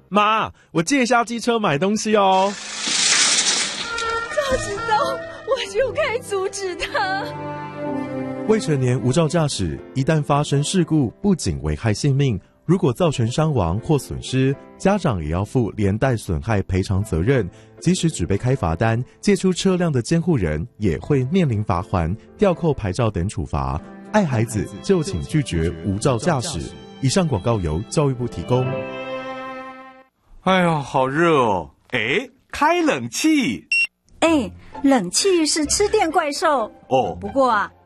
妈，我借一下机车买东西哦。 早知道我就该阻止他。 未成年无照驾驶，一旦发生事故，不仅危害性命，如果造成伤亡或损失，家长也要负连带损害赔偿责任。即使只被开罚单，借出车辆的监护人也会面临罚锾、吊扣牌照等处罚。爱孩子就请拒绝无照驾驶。以上广告由教育部提供。 哎呀，好热哦！哎，开冷气。 冷气是吃电怪兽哦， 不过